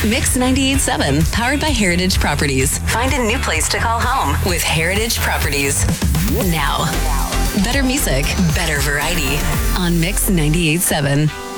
Mix 98.7, powered by Heritage Properties. Find a new place to call home with Heritage Properties. Now, better music, better variety on Mix 98.7.